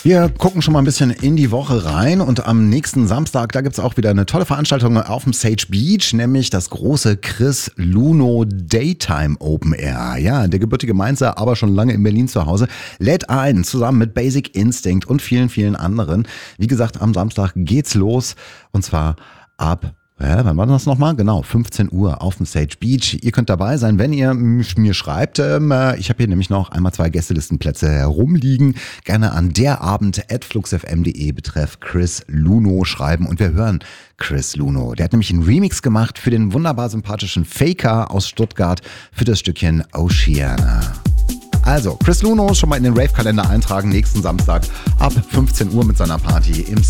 Wir gucken schon mal ein bisschen in die Woche rein und am nächsten Samstag, da gibt's auch wieder eine tolle Veranstaltung auf dem Sage Beach, nämlich das große Chris Luno Daytime Open Air. Ja, der gebürtige Mainzer, aber schon lange in Berlin zu Hause, lädt ein, zusammen mit Basic Instinct und vielen, vielen anderen. Wie gesagt, am Samstag geht's los und zwar ab wann war das nochmal? Genau, 15 Uhr auf dem Sage Beach. Ihr könnt dabei sein, wenn ihr mir schreibt. Ich habe hier nämlich noch einmal 2 Gästelistenplätze herumliegen. Gerne an derabend@fluxfm.de betreff Chris Luno schreiben und wir hören Chris Luno. Der hat nämlich einen Remix gemacht für den wunderbar sympathischen Faker aus Stuttgart für das Stückchen Oceana. Also, Chris Luno schon mal in den Rave-Kalender eintragen, nächsten Samstag ab 15 Uhr mit seiner Party im